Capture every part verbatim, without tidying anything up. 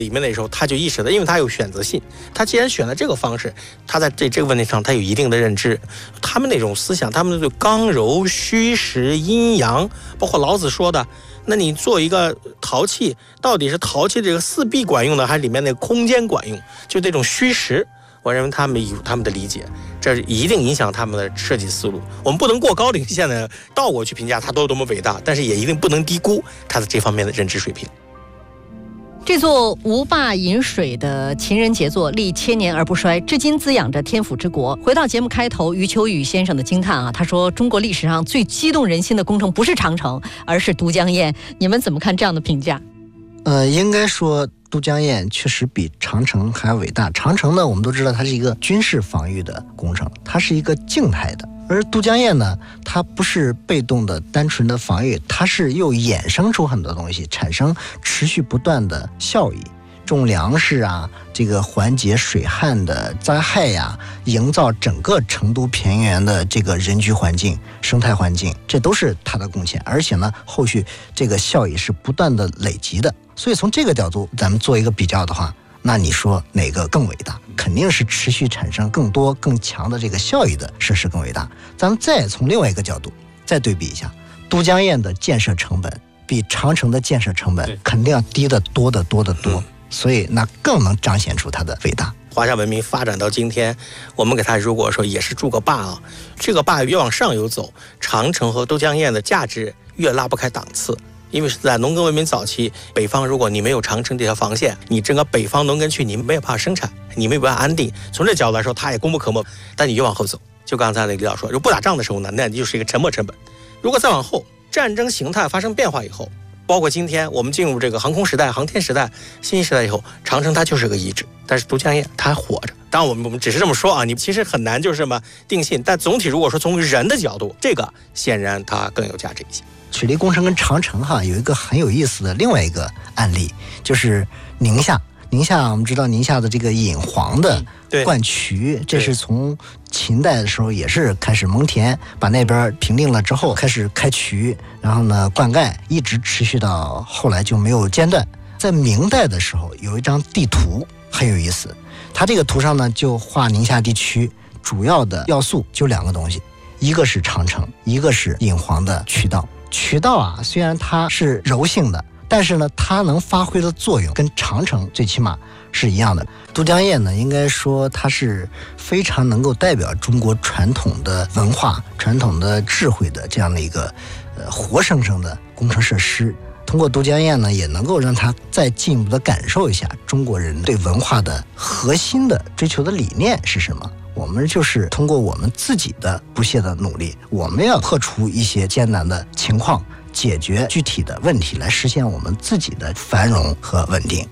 里面的时候，他就意识到，因为他有选择性，他既然选了这个方式，他在这这个问题上他有一定的认知。他们那种思想，他们对刚柔虚实阴阳，包括老子说的，那你做一个陶器，到底是陶器这个四壁管用呢，还是里面那个空间管用？就这种虚实，我认为他们有他们的理解，这一定影响他们的设计思路。我们不能过高领先的倒过去评价他多多么伟大，但是也一定不能低估他的这方面的认知水平。 这座无坝引水的秦人杰作历千年而不衰，至今滋养着天府之国。回到节目开头余秋雨先生的惊叹啊，他说中国历史上最激动人心的工程不是长城，而是都江堰。你们怎么看这样的评价？ 呃，应该说都江堰确实比长城还伟大。长城呢，我们都知道它是一个军事防御的工程，它是一个静态的。而都江堰呢，它不是被动的单纯的防御，它是又衍生出很多东西，产生持续不断的效益，种粮食啊，这个缓解水旱的灾害呀、啊，营造整个成都平原的这个人居环境、生态环境，这都是它的贡献。而且呢，后续这个效益是不断的累积的。所以从这个角度，咱们做一个比较的话，那你说哪个更伟大？肯定是持续产生更多更强的这个效益的设施更伟大。咱们再从另外一个角度再对比一下，都江堰的建设成本比长城的建设成本肯定要低得多得多得多，所以那更能彰显出它的伟大。 华夏文明发展到今天，我们给它如果说也是筑个坝啊，这个坝越往上游走，长城和都江堰的价值越拉不开档次。因为是在农耕文明早期，北方如果你没有长城这条防线，你整个北方农耕区你没有办法生产，你没有办法安定。从这角度来说，它也功不可没。但你越往后走，就刚才那个李导说，如果不打仗的时候呢，那就是一个沉没成本。如果再往后，战争形态发生变化以后，包括今天我们进入这个航空时代、航天时代、信息时代以后，长城它就是个遗址，但是都江堰它还活着。当然我们我们只是这么说啊，你其实很难就是这么定性。但总体如果说从人的角度，这个显然它更有价值一些。 水利工程跟长城哈有一个很有意思的另外一个案例，就是宁夏。宁夏我们知道宁夏的这个引黄的灌渠，嗯、这是从秦代的时候也是开始蒙恬把那边平定了之后开始开渠，然后呢灌溉，一直持续到后来就没有间断。在明代的时候有一张地图很有意思，它这个图上呢就画宁夏地区主要的要素就两个东西，一个是长城，一个是引黄的渠道。渠道啊，虽然它是柔性的，但是呢，它能发挥的作用跟长城最起码是一样的。都江堰呢，应该说它是非常能够代表中国传统的文化、传统的智慧的这样的一个呃活生生的工程设施。通过都江堰呢，也能够让它再进一步的感受一下中国人对文化的核心的追求的理念是什么。我们就是通过我们自己的不懈的努力，我们要破除一些艰难的情况，解决具体的问题，来实现我们自己的繁荣和稳定。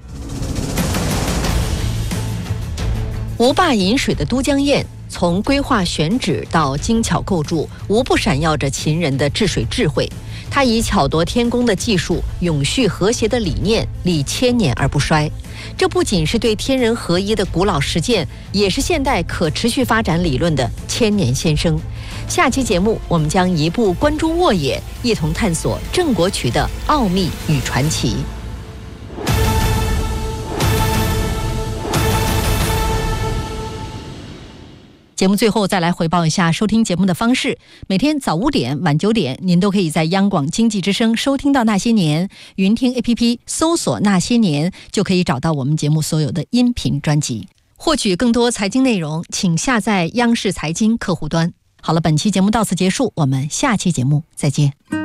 无坝引水的都江堰，从规划选址到精巧构筑，无不闪耀着秦人的治水智慧。它以巧夺天工的技术、永续和谐的理念，历千年而不衰。这不仅是对天人合一的古老实践，也是现代可持续发展理论的千年先声。下期节目，我们将移步关中沃野，一同探索郑国渠的奥秘与传奇。节目最后再来回报一下收听节目的方式。每天早五点、晚九点，您都可以在央广经济之声收听到《那些年》，云听 A P P 搜索《那些年》就可以找到我们节目所有的音频专辑。获取更多财经内容，请下载央视财经客户端。好了，本期节目到此结束，我们下期节目再见。